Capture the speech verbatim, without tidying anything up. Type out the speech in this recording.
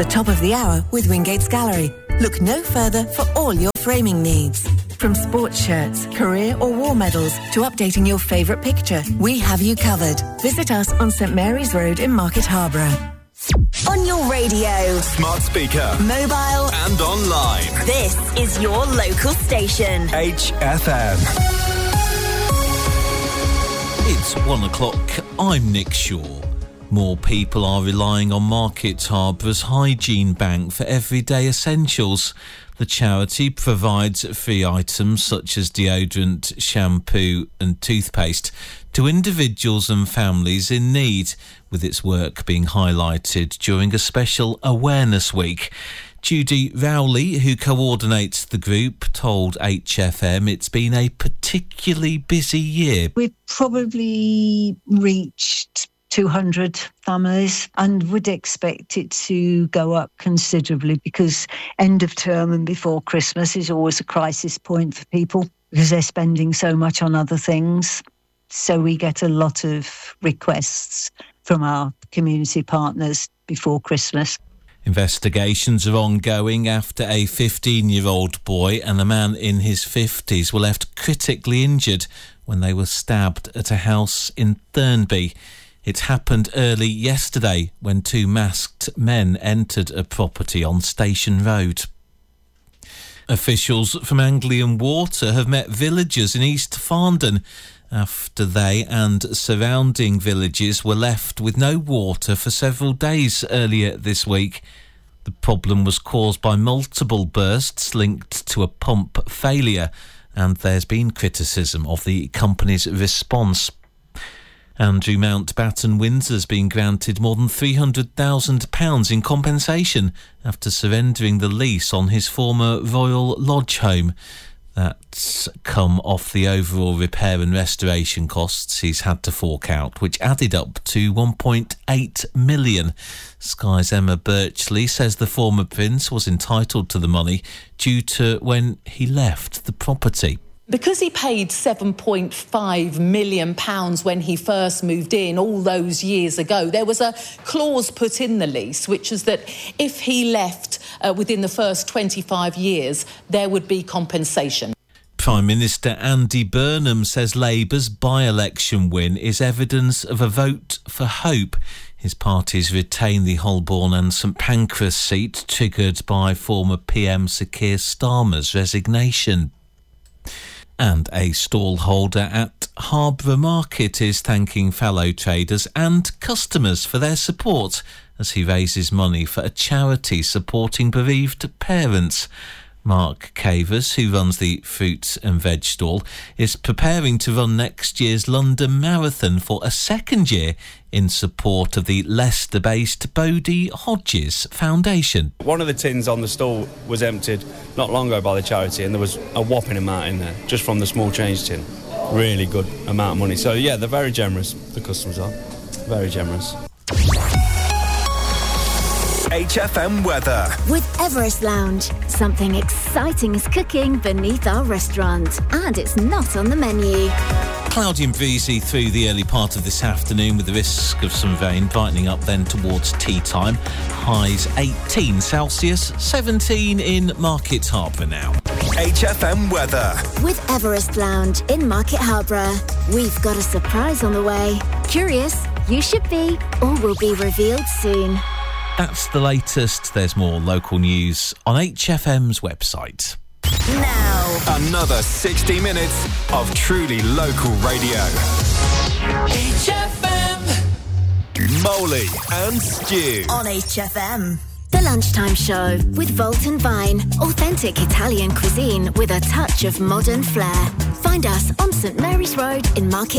the top of the hour with Wingate's Gallery. Look no further for all your framing needs. From sports shirts, career or war medals to updating your favourite picture, we have you covered. Visit us on St Mary's Road in Market Harborough. On your radio, smart speaker, mobile and online. This is your local station. H F M. It's one o'clock. I'm Nick Shaw. More people are relying on Market Harbour's Hygiene Bank for everyday essentials. The charity provides free items such as deodorant, shampoo and toothpaste to individuals and families in need, with its work being highlighted during a special Awareness Week. Judy Rowley, who coordinates the group, told H F M it's been a particularly busy year. We've probably reached two hundred families and would expect it to go up considerably because end of term and before Christmas is always a crisis point for people because they're spending so much on other things. So we get a lot of requests from our community partners before Christmas. Investigations are ongoing after a fifteen-year-old boy and a man in his fifties were left critically injured when they were stabbed at a house in Thurnby. It happened early yesterday when two masked men entered a property on Station Road. Officials from Anglian Water have met villagers in East Farndon after they and surrounding villages were left with no water for several days earlier this week. The problem was caused by multiple bursts linked to a pump failure, and there's been criticism of the company's response. Andrew Mountbatten Windsor's been granted more than three hundred thousand pounds in compensation after surrendering the lease on his former Royal Lodge home. That's come off the overall repair and restoration costs he's had to fork out, which added up to one point eight million. Sky's Emma Birchley says the former prince was entitled to the money due to when he left the property. Because he paid seven point five million pounds when he first moved in all those years ago, there was a clause put in the lease, which is that if he left uh, within the first twenty-five years, there would be compensation. Prime Minister Andy Burnham says Labour's by-election win is evidence of a vote for hope. His parties retain the Holborn and St Pancras seat, triggered by former P M Sir Keir Starmer's resignation. And a stall holder at Harborough Market is thanking fellow traders and customers for their support as he raises money for a charity supporting bereaved parents. Mark Cavers, who runs the fruit and veg stall, is preparing to run next year's London Marathon for a second year in support of the Leicester-based Bodie Hodges Foundation. One of the tins on the stall was emptied not long ago by the charity, and there was a whopping amount in there, just from the small change tin. Really good amount of money. So, yeah, they're very generous, the customers are. Very generous. H F M weather. With Everest Lounge, something exciting is cooking beneath our restaurant, and it's not on the menu. Cloudy and breezy through the early part of this afternoon with the risk of some rain, brightening up then towards tea time. Highs eighteen Celsius, seventeen in Market Harborough now. H F M weather. With Everest Lounge in Market Harborough, we've got a surprise on the way. Curious? You should be, or will be revealed soon. That's the latest. There's more local news on H F M's website. Now, another sixty minutes of truly local radio. H F M. Molly and Stu. On H F M. The Lunchtime Show with Volt and Vine. Authentic Italian cuisine with a touch of modern flair. Find us on St Mary's Road in Market